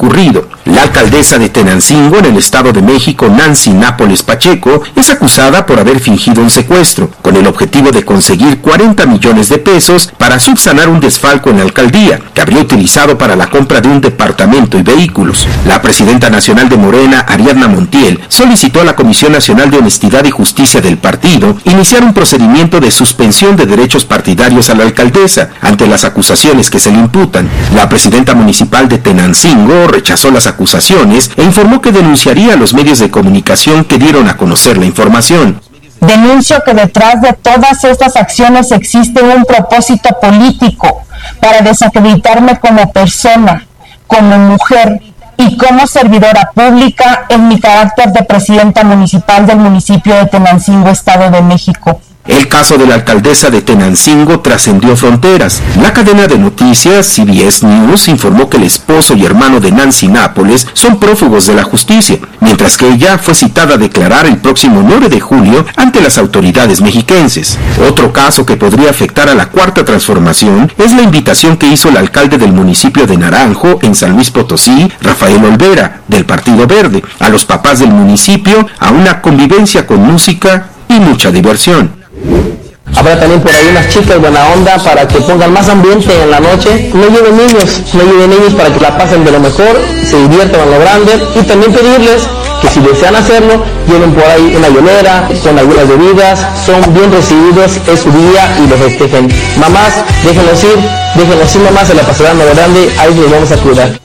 ocurrido. La alcaldesa de Tenancingo, en el Estado de México, Nancy Nápoles Pacheco, es acusada por haber fingido un secuestro, con el objetivo de conseguir 40 millones de pesos para subsanar un desfalco en la alcaldía, que habría utilizado para la compra de un departamento y vehículos. La presidenta nacional de Morena, Ariadna Montiel, solicitó a la Comisión Nacional de Honestidad y Justicia del partido iniciar un procedimiento de suspensión de derechos partidarios a la alcaldesa ante las acusaciones que se le imputan. La presidenta municipal de Tenancingo rechazó las acusaciones e informó que denunciaría a los medios de comunicación que dieron a conocer la información. Denuncio que detrás de todas estas acciones existe un propósito político para desacreditarme como persona, como mujer y como servidora pública en mi carácter de presidenta municipal del municipio de Tenancingo, Estado de México. El caso de la alcaldesa de Tenancingo trascendió fronteras. La cadena de noticias CBS News informó que el esposo y hermano de Nancy Nápoles son prófugos de la justicia, mientras que ella fue citada a declarar el próximo 9 de julio ante las autoridades mexiquenses. Otro caso que podría afectar a la Cuarta Transformación es la invitación que hizo el alcalde del municipio de Naranjo, en San Luis Potosí, Rafael Olvera, del Partido Verde, a los papás del municipio a una convivencia con música y mucha diversión. Habrá también por ahí unas chicas buena onda para que pongan más ambiente en la noche. No lleven niños para que la pasen de lo mejor, se diviertan a lo grande, y también pedirles que si desean hacerlo, lleven por ahí una hielera con algunas bebidas, son bien recibidos, es su día y lo festejen. Mamás, déjenlos ir mamás, se la pasarán a lo grande, ahí los vamos a cuidar.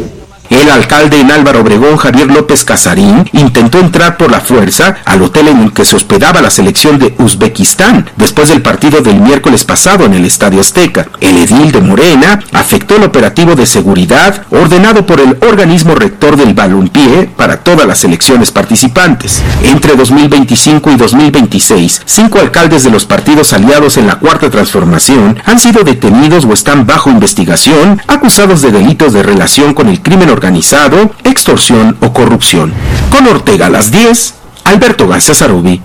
El alcalde en Álvaro Obregón, Javier López Casarín, intentó entrar por la fuerza al hotel en el que se hospedaba la selección de Uzbekistán después del partido del miércoles pasado en el Estadio Azteca. El edil de Morena afectó el operativo de seguridad ordenado por el organismo rector del balompié para todas las selecciones participantes. Entre 2025 y 2026, 5 alcaldes de los partidos aliados en la Cuarta Transformación han sido detenidos o están bajo investigación, acusados de delitos de relación con el crimen organizado, extorsión o corrupción. Con Ortega a las 10, Alberto García Sarubi.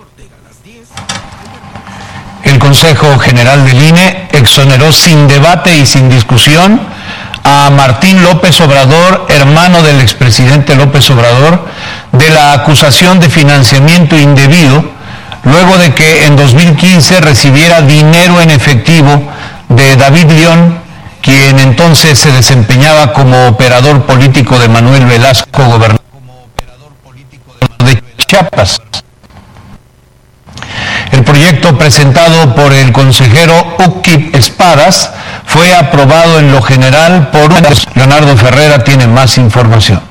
El Consejo General del INE exoneró sin debate y sin discusión a Martín López Obrador, hermano del expresidente López Obrador, de la acusación de financiamiento indebido, luego de que en 2015 recibiera dinero en efectivo de David León, quien entonces se desempeñaba como operador político de Manuel Velasco, gobernador de Chiapas. El proyecto presentado por el consejero Uquib Espadas fue aprobado en lo general por Leonardo Ferrera tiene más información.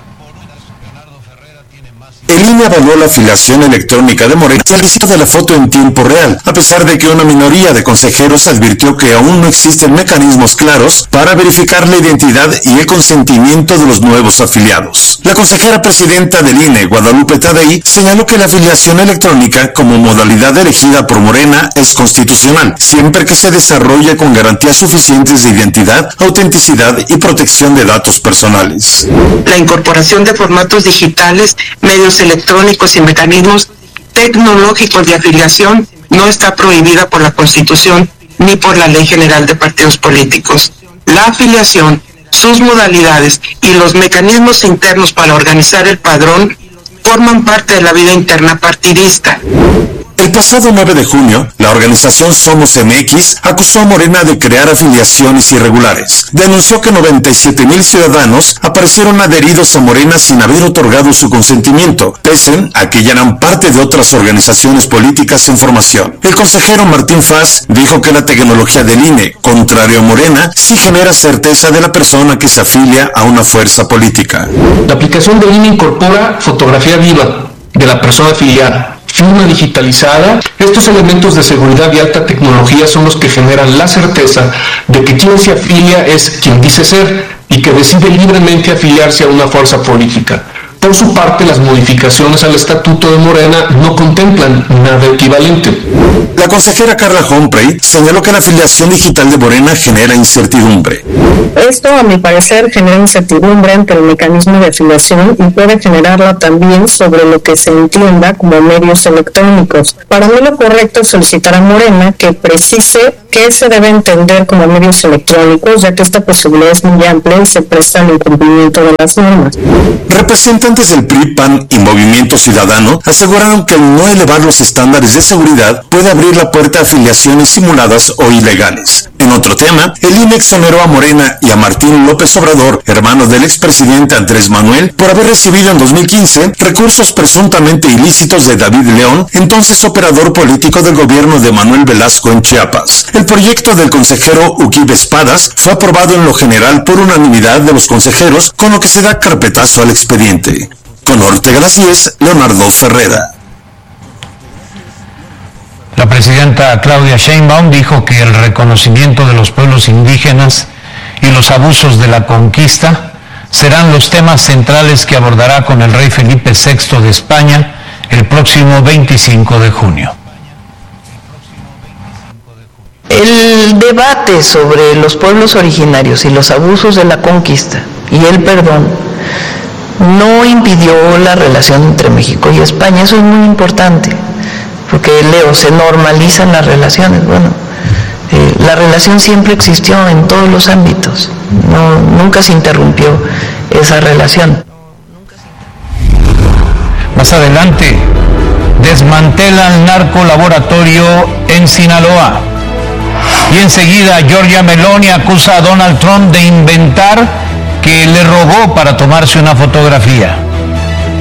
El INE avaló la afiliación electrónica de Morena y el registro de la foto en tiempo real, a pesar de que una minoría de consejeros advirtió que aún no existen mecanismos claros para verificar la identidad y el consentimiento de los nuevos afiliados. La consejera presidenta del INE, Guadalupe Tadei, señaló que la afiliación electrónica como modalidad elegida por Morena es constitucional, siempre que se desarrolle con garantías suficientes de identidad, autenticidad y protección de datos personales. La incorporación de formatos digitales, medios electrónicos y mecanismos tecnológicos de afiliación no está prohibida por la Constitución ni por la Ley General de Partidos Políticos. La afiliación, sus modalidades y los mecanismos internos para organizar el padrón forman parte de la vida interna partidista. El pasado 9 de junio, la organización Somos MX acusó a Morena de crear afiliaciones irregulares. Denunció que 97,000 ciudadanos aparecieron adheridos a Morena sin haber otorgado su consentimiento, pese a que ya eran parte de otras organizaciones políticas en formación. El consejero Martín Faz dijo que la tecnología del INE, contrario a Morena, sí genera certeza de la persona que se afilia a una fuerza política. La aplicación del INE incorpora fotografía viva de la persona afiliada, firma digitalizada. Estos elementos de seguridad y alta tecnología son los que generan la certeza de que quien se afilia es quien dice ser y que decide libremente afiliarse a una fuerza política. Por su parte, las modificaciones al estatuto de Morena no contemplan nada equivalente. La consejera Carla Humphrey señaló que la afiliación digital de Morena genera incertidumbre. Esto, a mi parecer, genera incertidumbre ante el mecanismo de afiliación y puede generarla también sobre lo que se entienda como medios electrónicos. Para mí lo correcto es solicitar a Morena que precise ¿Qué se debe entender como medios electrónicos, ya que esta posibilidad es muy amplia y se presta al incumplimiento de las normas? Representantes del PRI, PAN y Movimiento Ciudadano aseguraron que el no elevar los estándares de seguridad puede abrir la puerta a afiliaciones simuladas o ilegales. En otro tema, el INE exoneró a Morena y a Martín López Obrador, hermano del expresidente Andrés Manuel, por haber recibido en 2015 recursos presuntamente ilícitos de David León, entonces operador político del gobierno de Manuel Velasco en Chiapas. El proyecto del consejero Uquibe Espadas fue aprobado en lo general por unanimidad de los consejeros, con lo que se da carpetazo al expediente. Con Ortega las 10, Leonardo Ferrera. La presidenta Claudia Sheinbaum dijo que el reconocimiento de los pueblos indígenas y los abusos de la conquista serán los temas centrales que abordará con el rey Felipe VI de España el próximo 25 de junio. El debate sobre los pueblos originarios y los abusos de la conquista y el perdón no impidió la relación entre México y España. Eso es muy importante, porque se normalizan las relaciones. Bueno, la relación siempre existió en todos los ámbitos, nunca se interrumpió esa relación. Más adelante, desmantelan narcolaboratorio en Sinaloa. Y enseguida Giorgia Meloni acusa a Donald Trump de inventar que le robó para tomarse una fotografía.